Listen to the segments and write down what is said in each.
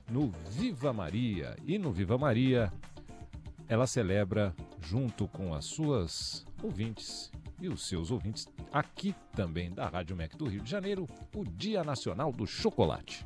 no Viva Maria. E no Viva Maria, ela celebra, junto com as suas ouvintes e os seus ouvintes, aqui também da Rádio MEC do Rio de Janeiro, o Dia Nacional do Chocolate.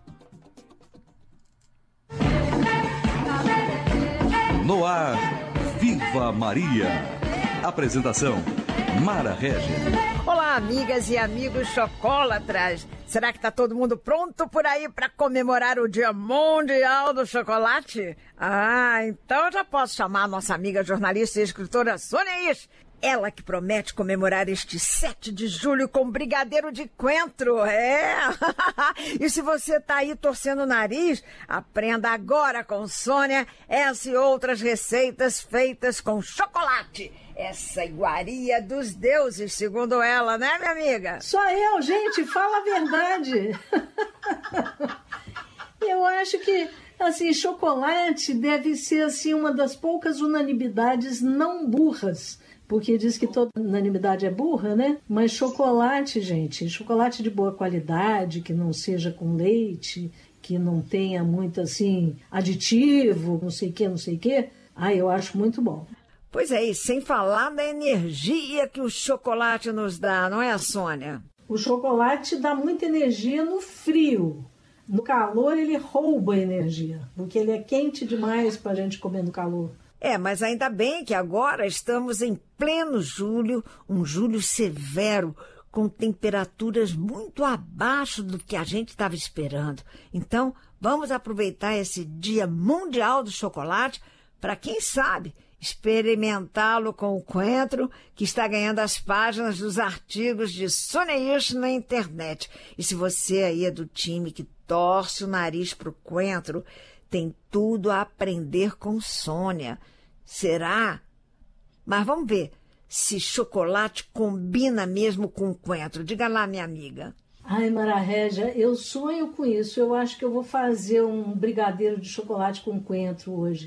No ar, Viva Maria. Apresentação, Mara Regis. Olá, amigas e amigos chocolatras. Será que tá todo mundo pronto por aí para comemorar o Dia Mundial do Chocolate? Ah, então já posso chamar a nossa amiga jornalista e escritora Sônia Is. Ela que promete comemorar este 7 de julho com brigadeiro de coentro. É! E se você tá aí torcendo o nariz, aprenda agora com Sônia essa e outras receitas feitas com chocolate. Essa iguaria dos deuses, segundo ela, né, minha amiga? Só eu, gente, fala a verdade. Eu acho que, assim, chocolate deve ser, assim, uma das poucas unanimidades não burras. Porque diz que toda unanimidade é burra, né? Mas chocolate, gente, chocolate de boa qualidade, que não seja com leite, que não tenha muito, assim, aditivo, não sei o que. Ah, eu acho muito bom. Pois é, e sem falar da energia que o chocolate nos dá, não é, Sônia? O chocolate dá muita energia no frio. No calor ele rouba energia, porque ele é quente demais para a gente comer no calor. É, mas ainda bem que agora estamos em pleno julho, um julho severo, com temperaturas muito abaixo do que a gente estava esperando. Então, vamos aproveitar esse Dia Mundial do Chocolate para, quem sabe, experimentá-lo com o coentro, que está ganhando as páginas dos artigos de Sônia Is na internet. E se você aí é do time que torce o nariz para o coentro, tem tudo a aprender com Sônia. Será? Mas vamos ver se chocolate combina mesmo com o coentro. Diga lá, minha amiga. Ai, Mara Régia, eu sonho com isso. Eu acho que eu vou fazer um brigadeiro de chocolate com coentro hoje.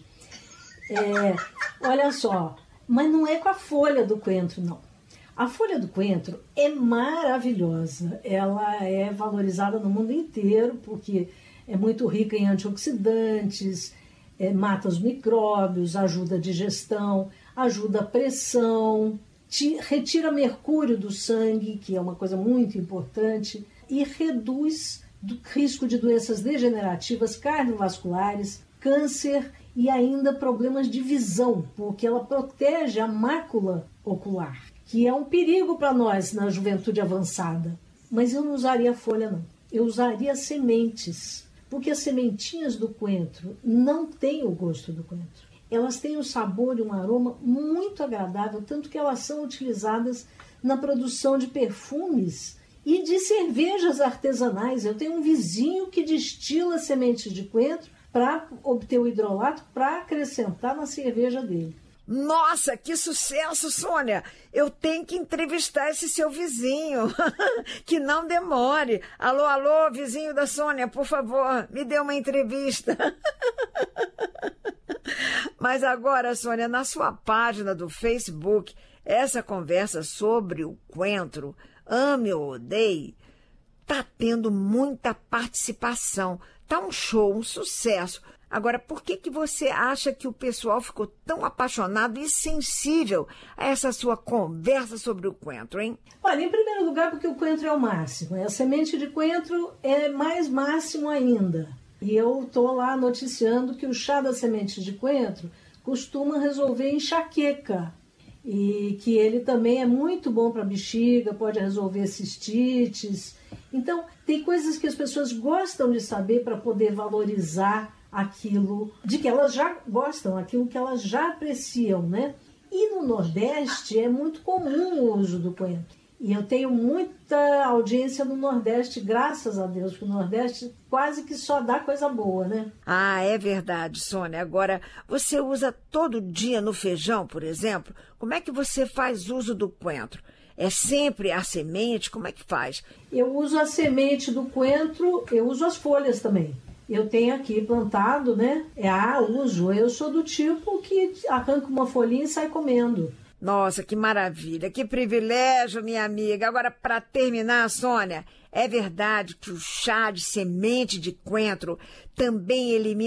Olha só, mas não é com a folha do coentro, não. A folha do coentro é maravilhosa. Ela é valorizada no mundo inteiro porque é muito rica em antioxidantes, mata os micróbios, ajuda a digestão, ajuda a pressão, retira mercúrio do sangue, que é uma coisa muito importante, e reduz o risco de doenças degenerativas, cardiovasculares, câncer e ainda problemas de visão, porque ela protege a mácula ocular, que é um perigo para nós na juventude avançada. Mas eu não usaria folha, não. Eu usaria sementes, porque as sementinhas do coentro não têm o gosto do coentro. Elas têm um sabor e um aroma muito agradável, tanto que elas são utilizadas na produção de perfumes e de cervejas artesanais. Eu tenho um vizinho que destila sementes de coentro para obter o hidrolato para acrescentar na cerveja dele. Nossa, que sucesso, Sônia! Eu tenho que entrevistar esse seu vizinho. Que não demore. Alô, alô, vizinho da Sônia, por favor, me dê uma entrevista. Mas agora, Sônia, na sua página do Facebook, essa conversa sobre o coentro, ame ou odeie, tá tendo muita participação. Tá um show, um sucesso. Agora, por que você acha que o pessoal ficou tão apaixonado e sensível a essa sua conversa sobre o coentro, hein? Olha, em primeiro lugar, porque o coentro é o máximo. A semente de coentro é mais máximo ainda. E eu estou lá noticiando que o chá da semente de coentro costuma resolver enxaqueca. E que ele também é muito bom para bexiga, pode resolver cistites. Então, tem coisas que as pessoas gostam de saber para poder valorizar aquilo de que elas já gostam, aquilo que elas já apreciam, né? E no Nordeste é muito comum o uso do coentro. E eu tenho muita audiência no Nordeste, graças a Deus, porque o Nordeste quase que só dá coisa boa, né? Ah, é verdade, Sônia. Agora, você usa todo dia no feijão, por exemplo? Como é que você faz uso do coentro? É sempre a semente? Como é que faz? Eu uso a semente do coentro, eu uso as folhas também. Eu tenho aqui plantado, né? Uso. Eu sou do tipo que arranca uma folhinha e sai comendo. Nossa, que maravilha, que privilégio, minha amiga. Agora, para terminar, Sônia, é verdade que o chá de semente de coentro também elimina